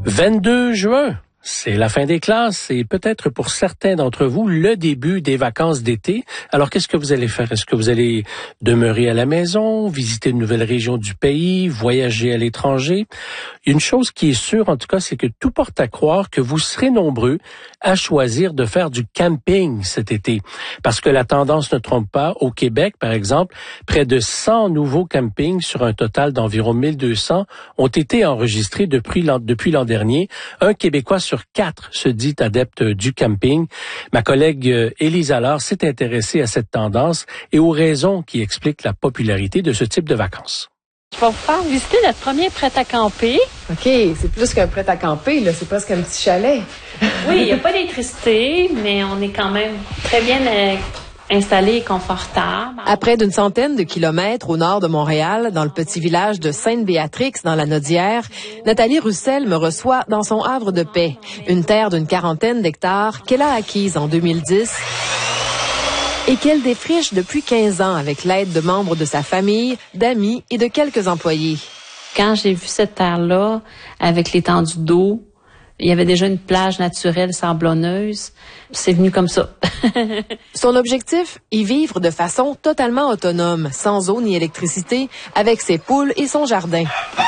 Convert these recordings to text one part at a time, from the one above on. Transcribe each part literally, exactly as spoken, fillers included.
vingt-deux juin, c'est la fin des classes et peut-être pour certains d'entre vous le début des vacances d'été. Alors qu'est-ce que vous allez faire? Est-ce que vous allez demeurer à la maison, visiter une nouvelle région du pays, voyager à l'étranger? Une chose qui est sûre en tout cas, c'est que tout porte à croire que vous serez nombreux à choisir de faire du camping cet été. Parce que la tendance ne trompe pas. Au Québec, par exemple, près de cent nouveaux campings sur un total d'environ mille deux cents ont été enregistrés depuis l'an, depuis l'an dernier. Un Québécois sur quatre se dit adepte du camping. Ma collègue Élise Allard s'est intéressée à cette tendance et aux raisons qui expliquent la popularité de ce type de vacances. Je vais vous faire visiter notre premier prêt-à-camper. OK, c'est plus qu'un prêt-à-camper, là, c'est presque un petit chalet. Oui, il n'y a pas d'électricité, mais on est quand même très bien euh, installé et confortable. À près d'une centaine de kilomètres au nord de Montréal, dans le petit village de Sainte-Béatrix, dans la Naudière, Nathalie Russel me reçoit dans son havre de paix, une terre d'une quarantaine d'hectares qu'elle a acquise en deux mille dix et qu'elle défriche depuis quinze ans avec l'aide de membres de sa famille, d'amis et de quelques employés. Quand j'ai vu cette terre-là, avec l'étendue d'eau, il y avait déjà une plage naturelle sablonneuse. C'est venu comme ça. Son objectif, y vivre de façon totalement autonome, sans eau ni électricité, avec ses poules et son jardin.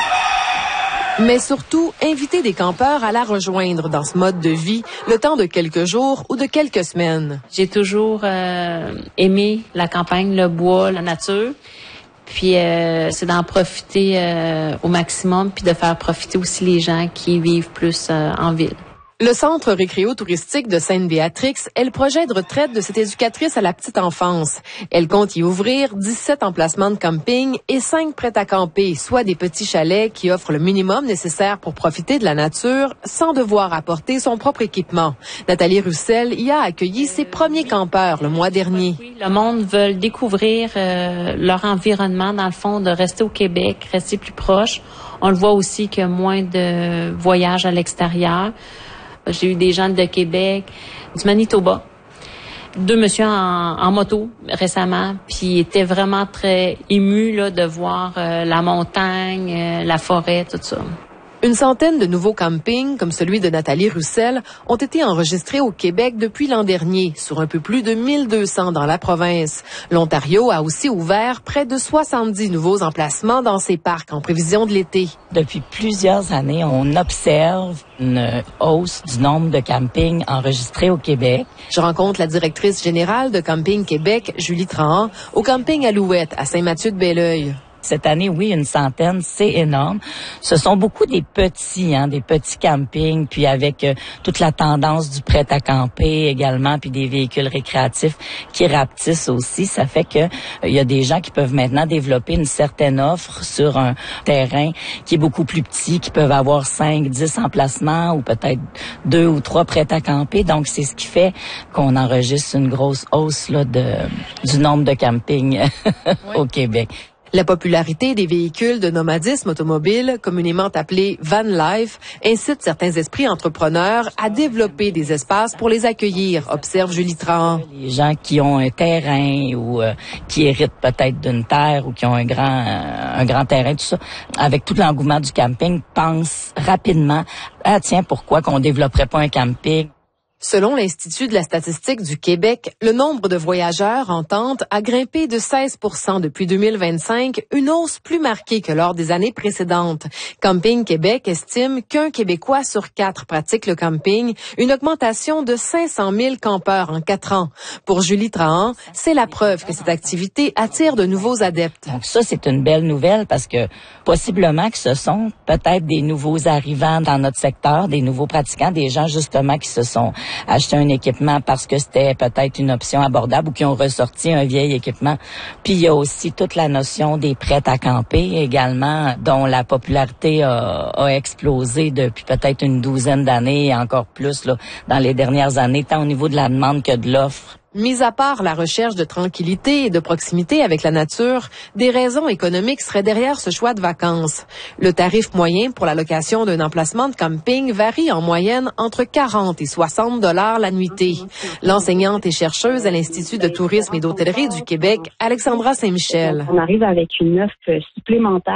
Mais surtout, inviter des campeurs à la rejoindre dans ce mode de vie le temps de quelques jours ou de quelques semaines. J'ai toujours euh, aimé la campagne, le bois, la nature. Puis euh, c'est d'en profiter euh, au maximum, puis de faire profiter aussi les gens qui vivent plus euh, en ville. Le centre récréo-touristique de Sainte-Béatrix est le projet de retraite de cette éducatrice à la petite enfance. Elle compte y ouvrir dix-sept emplacements de camping et cinq prêt-à-camper, soit des petits chalets qui offrent le minimum nécessaire pour profiter de la nature sans devoir apporter son propre équipement. Nathalie Russel y a accueilli ses premiers campeurs le mois dernier. Oui, le monde veut découvrir euh, leur environnement, dans le fond, de rester au Québec, rester plus proche. On le voit aussi qu'il y a moins de voyages à l'extérieur. J'ai eu des gens de Québec, du Manitoba, deux messieurs en, en moto récemment, puis ils étaient vraiment très émus là, de voir euh, la montagne, euh, la forêt, tout ça. Une centaine de nouveaux campings, comme celui de Nathalie Russel, ont été enregistrés au Québec depuis l'an dernier, sur un peu plus de mille deux cents dans la province. L'Ontario a aussi ouvert près de soixante-dix nouveaux emplacements dans ses parcs en prévision de l'été. Depuis plusieurs années, on observe une hausse du nombre de campings enregistrés au Québec. Je rencontre la directrice générale de Camping Québec, Julie Trahan, au camping Alouette à Saint-Mathieu-de-Belleuil. Cette année, oui, une centaine, c'est énorme. Ce sont beaucoup des petits, hein, des petits campings, puis avec euh, toute la tendance du prêt à camper également, puis des véhicules récréatifs qui rapetissent aussi. Ça fait que il euh, y a des gens qui peuvent maintenant développer une certaine offre sur un terrain qui est beaucoup plus petit, qui peuvent avoir cinq, dix emplacements ou peut-être deux ou trois prêts à camper. Donc, c'est ce qui fait qu'on enregistre une grosse hausse là de du nombre de campings au Québec. La popularité des véhicules de nomadisme automobile, communément appelés van life, incite certains esprits entrepreneurs à développer des espaces pour les accueillir, observe Julie Trahan. Les gens qui ont un terrain ou euh, qui héritent peut-être d'une terre ou qui ont un grand euh, un grand terrain, tout ça, avec tout l'engouement du camping, pensent rapidement « Ah tiens, pourquoi qu'on développerait pas un camping ?» Selon l'Institut de la statistique du Québec, le nombre de voyageurs en tente a grimpé de seize pour cent depuis deux mille vingt-cinq, une hausse plus marquée que lors des années précédentes. Camping Québec estime qu'un Québécois sur quatre pratique le camping, une augmentation de cinq cent mille campeurs en quatre ans. Pour Julie Trahan, c'est la preuve que cette activité attire de nouveaux adeptes. Donc ça, c'est une belle nouvelle parce que possiblement que ce sont peut-être des nouveaux arrivants dans notre secteur, des nouveaux pratiquants, des gens justement qui se sont acheter un équipement parce que c'était peut-être une option abordable ou qui ont ressorti un vieil équipement. Puis il y a aussi toute la notion des prêts à camper également, dont la popularité a, a explosé depuis peut-être une douzaine d'années et encore plus là, dans les dernières années, tant au niveau de la demande que de l'offre. Mis à part la recherche de tranquillité et de proximité avec la nature, des raisons économiques seraient derrière ce choix de vacances. Le tarif moyen pour la location d'un emplacement de camping varie en moyenne entre quarante et soixante dollars la nuitée. L'enseignante et chercheuse à l'Institut de tourisme et d'hôtellerie du Québec, Alexandra Saint-Michel. On arrive avec une offre supplémentaire